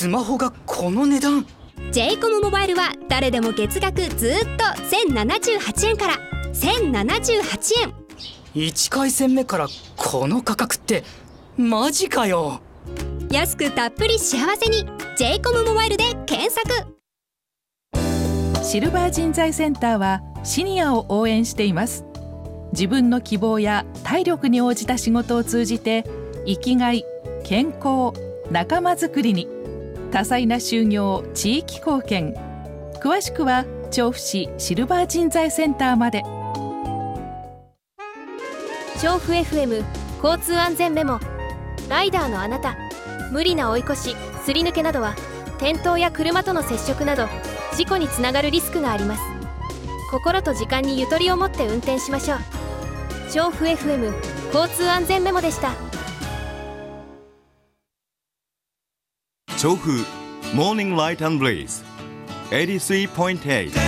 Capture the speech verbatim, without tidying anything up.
スマホがこの値段。 ジェイコム モバイルは誰でも月額ずっとせんななじゅうはちえんからせんななじゅうはちえん。 いち回線目からこの価格ってマジかよ。 安くたっぷり幸せに ジェイコム モバイルで検索。 シルバー人材センターはシニアを応援しています。自分の希望や体力に応じた仕事を通じて生きがい、健康、仲間づくりに多彩な就業、地域貢献。詳しくは調布市シルバー人材センターまで。 調布 エフエム 交通安全メモ。ライダーのあなた、無理な追い越し、すり抜けなどは転倒や車との接触など事故につながるリスクがあります。心と時間にゆとりを持って運転しましょう。調布 エフエム 交通安全メモでした。 調布モーニングライト&ブレイズ エイティスリーポイントエイト